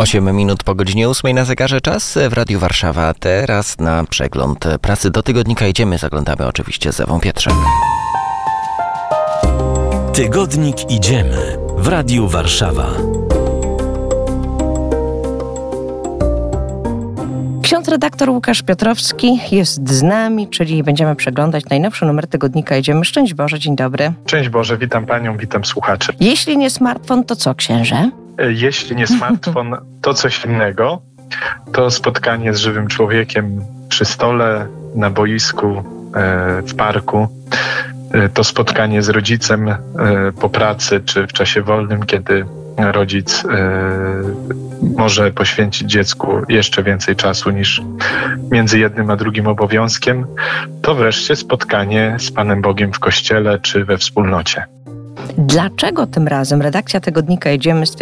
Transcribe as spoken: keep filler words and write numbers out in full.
osiem minut po godzinie ósmej na zegarze, czas w Radiu Warszawa. Teraz na przegląd prasy do tygodnika idziemy. Zaglądamy oczywiście z Ewą Pietrzak. Tygodnik Idziemy w Radiu Warszawa. Ksiądz redaktor Łukasz Piotrowski jest z nami, czyli będziemy przeglądać najnowszy numer tygodnika Idziemy. Szczęść Boże, dzień dobry. Szczęść Boże, witam Panią, witam słuchaczy. Jeśli nie smartfon, to co, księże? Jeśli nie smartfon, to coś innego. To spotkanie z żywym człowiekiem przy stole, na boisku, w parku. To spotkanie z rodzicem po pracy czy w czasie wolnym, kiedy rodzic może poświęcić dziecku jeszcze więcej czasu niż między jednym a drugim obowiązkiem. To wreszcie spotkanie z Panem Bogiem w kościele czy we wspólnocie. Dlaczego tym razem redakcja tygodnika Idziemy